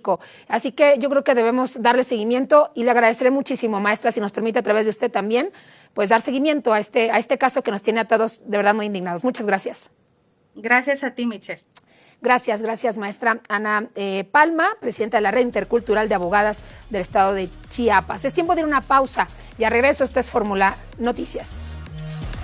México. Así que yo creo que debemos darle seguimiento y le agradeceré muchísimo, maestra, si nos permite a través de usted también, pues dar seguimiento a este caso que nos tiene a todos de verdad muy indignados. Muchas gracias. Gracias a ti, Michelle. Gracias, maestra Ana Palma, presidenta de la Red Intercultural de Abogadas del Estado de Chiapas. Es tiempo de ir a una pausa y a regreso esto es Fórmula Noticias.